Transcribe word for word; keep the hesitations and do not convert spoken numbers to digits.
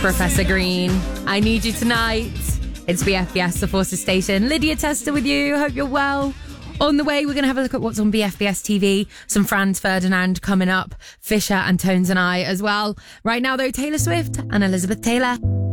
Professor Green, I Need You Tonight. It's B F B S, the Forces Station. Lydia Tester with you. Hope you're well. On the way, we're going to have a look at what's on B F B S T V. Some Franz Ferdinand coming up. Fisher and Tones and I as well. Right now, though, Taylor Swift and Elizabeth Taylor.